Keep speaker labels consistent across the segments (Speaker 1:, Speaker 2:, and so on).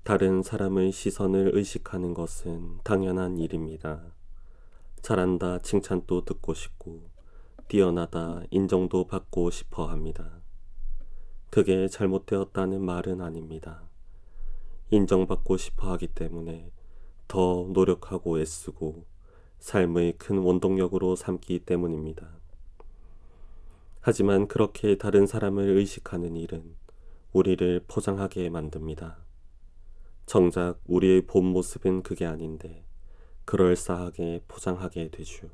Speaker 1: 다른 사람의 시선을 의식하는 것은 당연한 일입니다. 잘한다 칭찬도 듣고 싶고, 뛰어나다 인정도 받고 싶어 합니다. 그게 잘못되었다는 말은 아닙니다. 인정받고 싶어 하기 때문에 더 노력하고 애쓰고 삶의 큰 원동력으로 삼기 때문입니다. 하지만 그렇게 다른 사람을 의식하는 일은 우리를 포장하게 만듭니다. 정작 우리의 본 모습은 그게 아닌데 그럴싸하게 포장하게 되죠.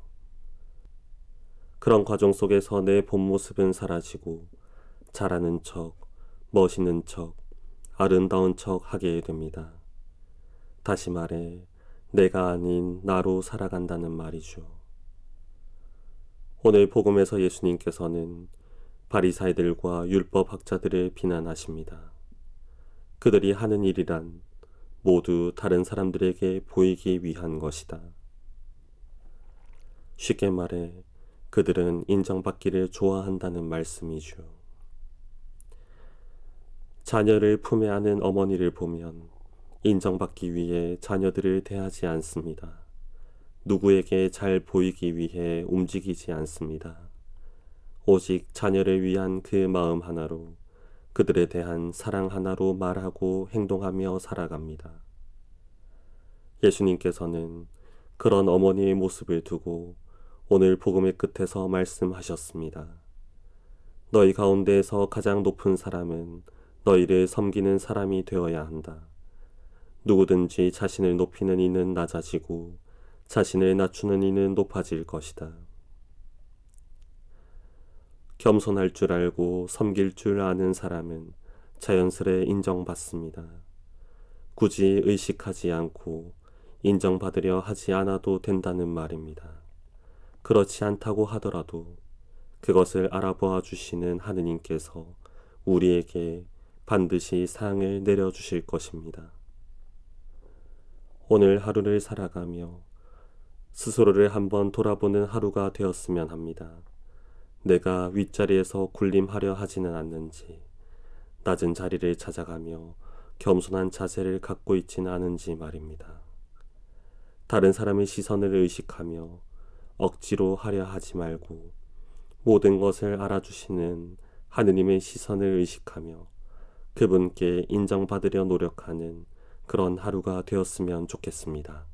Speaker 1: 그런 과정 속에서 내 본 모습은 사라지고 잘하는 척, 멋있는 척, 아름다운 척 하게 됩니다. 다시 말해 내가 아닌 나로 살아간다는 말이죠. 오늘 복음에서 예수님께서는 바리사이들과 율법학자들을 비난하십니다. 그들이 하는 일이란 모두 다른 사람들에게 보이기 위한 것이다. 쉽게 말해 그들은 인정받기를 좋아한다는 말씀이죠. 자녀를 품에 안은 어머니를 보면 인정받기 위해 자녀들을 대하지 않습니다. 누구에게 잘 보이기 위해 움직이지 않습니다. 오직 자녀를 위한 그 마음 하나로 그들에 대한 사랑 하나로 말하고 행동하며 살아갑니다. 예수님께서는 그런 어머니의 모습을 두고 오늘 복음의 끝에서 말씀하셨습니다. 너희 가운데에서 가장 높은 사람은 너희를 섬기는 사람이 되어야 한다. 누구든지 자신을 높이는 이는 낮아지고 자신을 낮추는 이는 높아질 것이다. 겸손할 줄 알고 섬길 줄 아는 사람은 자연스레 인정받습니다. 굳이 의식하지 않고 인정받으려 하지 않아도 된다는 말입니다. 그렇지 않다고 하더라도 그것을 알아보아 주시는 하느님께서 우리에게 반드시 상을 내려주실 것입니다. 오늘 하루를 살아가며 스스로를 한번 돌아보는 하루가 되었으면 합니다. 내가 윗자리에서 군림하려 하지는 않는지, 낮은 자리를 찾아가며 겸손한 자세를 갖고 있지는 않은지 말입니다. 다른 사람의 시선을 의식하며 억지로 하려 하지 말고 모든 것을 알아주시는 하느님의 시선을 의식하며 그분께 인정받으려 노력하는 그런 하루가 되었으면 좋겠습니다.